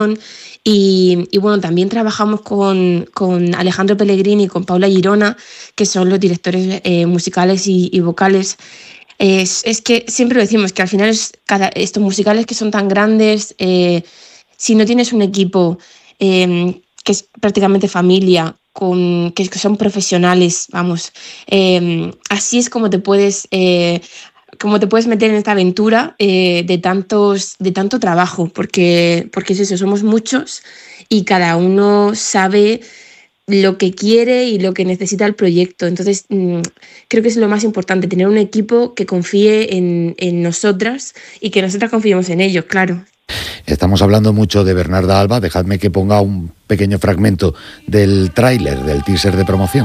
y bueno, también trabajamos con Alejandro Pellegrini y con Paula Girona, que son los directores musicales y vocales. Es que siempre lo decimos, que al final estos musicales que son tan grandes, si no tienes un equipo que es prácticamente familia, que son profesionales, vamos, así es como te puedes meter en esta aventura de tanto trabajo, porque es eso, somos muchos y cada uno sabe lo que quiere y lo que necesita el proyecto. Entonces, creo que es lo más importante, tener un equipo que confíe en nosotras y que nosotras confiemos en ellos, claro. Estamos hablando mucho de Bernarda Alba, dejadme que ponga un pequeño fragmento del tráiler, del teaser de promoción.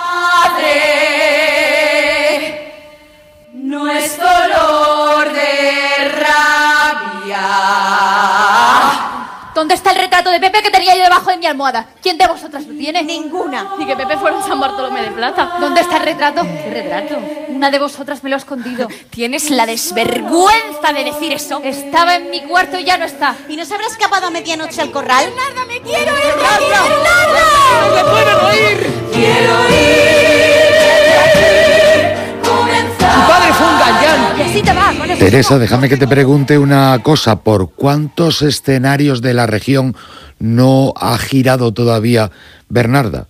No es dolor de rabia. ¿Dónde está el retrato de Pepe que tenía yo debajo de mi almohada? ¿Quién de vosotras lo tiene? Ninguna. Y que Pepe fuera un San Bartolomé de plata. ¿Dónde está el retrato? ¿Qué retrato? Una de vosotras me lo ha escondido. Tienes la desvergüenza de decir eso. Estaba en mi cuarto y ya no está. ¿Y no se habrá escapado a medianoche al corral? ¡Nada, me quiero ir! ¡No me puedo reír! ¡Quiero ir! Comenzar. ¡Tu padre fue un gañán! Y así te va, con eso. Teresa, déjame que te pregunte una cosa. ¿Por cuántos escenarios de la región no ha girado todavía Bernarda?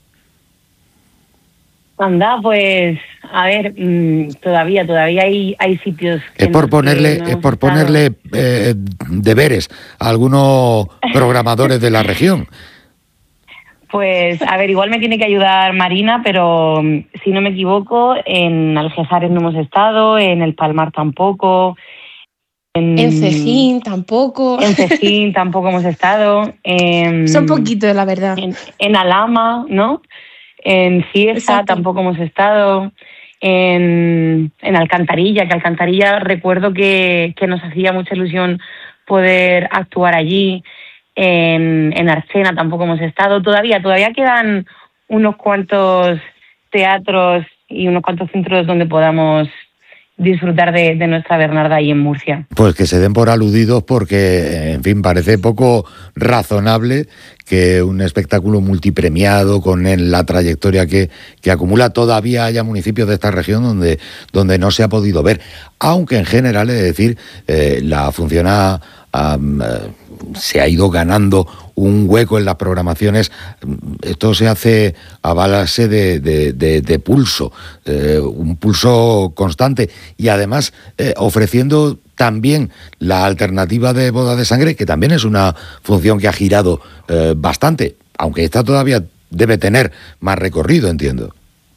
Anda, pues, a ver, todavía hay sitios que Es por ponerle deberes a algunos programadores de la región. Pues, a ver, igual me tiene que ayudar Marina, pero si no me equivoco, en Algeciras no hemos estado, en El Palmar tampoco. En Cejín tampoco. En Cejín tampoco hemos estado. Son poquitos, la verdad. En Alhama, ¿no? En Cieza tampoco hemos estado. En Alcantarilla, que Alcantarilla recuerdo que nos hacía mucha ilusión poder actuar allí. En Archena tampoco hemos estado. Todavía quedan unos cuantos teatros y unos cuantos centros donde podamos disfrutar de nuestra Bernarda ahí en Murcia. Pues que se den por aludidos porque, en fin, parece poco razonable que un espectáculo multipremiado con la trayectoria que acumula todavía haya municipios de esta región donde no se ha podido ver. Aunque en general, es decir, la función se ha ido ganando un hueco en las programaciones. Esto se hace a base de pulso, un pulso constante y además ofreciendo también la alternativa de Boda de Sangre, que también es una función que ha girado bastante, aunque esta todavía debe tener más recorrido, entiendo.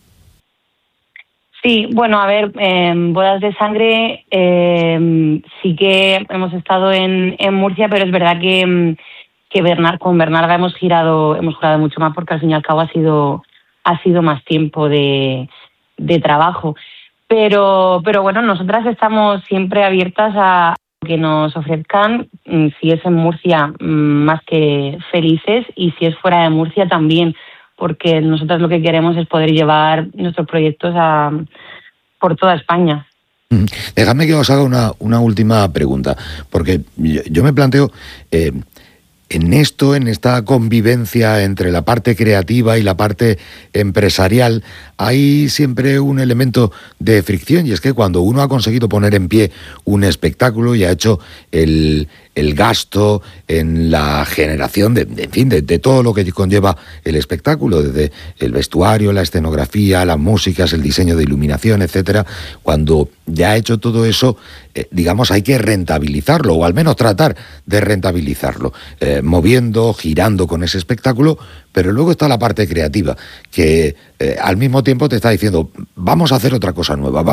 Sí, bueno, a ver, Bodas de Sangre sí que hemos estado en Murcia, pero es verdad que con Bernarda hemos girado mucho más porque al fin y al cabo ha sido más tiempo de trabajo. Pero bueno, nosotras estamos siempre abiertas a que nos ofrezcan, si es en Murcia, más que felices, y si es fuera de Murcia también, porque nosotros lo que queremos es poder llevar nuestros proyectos por toda España. Déjame que os haga una última pregunta, porque yo me planteo, en esta convivencia entre la parte creativa y la parte empresarial, hay siempre un elemento de fricción, y es que cuando uno ha conseguido poner en pie un espectáculo y ha hecho el gasto en la generación de todo lo que conlleva el espectáculo, desde el vestuario, la escenografía, las músicas, el diseño de iluminación, etcétera, cuando ya ha hecho todo eso, digamos, hay que rentabilizarlo, o al menos tratar de rentabilizarlo, moviendo, girando con ese espectáculo. Pero luego está la parte creativa, que al mismo tiempo te está diciendo, vamos a hacer otra cosa nueva,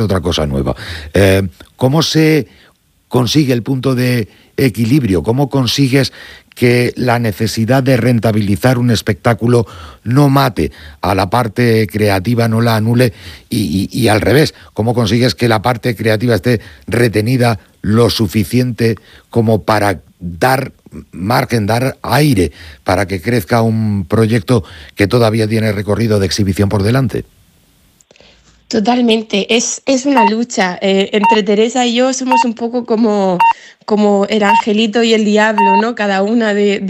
¿Cómo se consigue el punto de equilibrio? ¿Cómo consigues que la necesidad de rentabilizar un espectáculo no mate a la parte creativa, no la anule, y al revés? ¿Cómo consigues que la parte creativa esté retenida lo suficiente como para dar margen, dar aire para que crezca un proyecto que todavía tiene recorrido de exhibición por delante? Totalmente, es una lucha. Entre Teresa y yo somos un poco como el angelito y el diablo, ¿no? Cada una de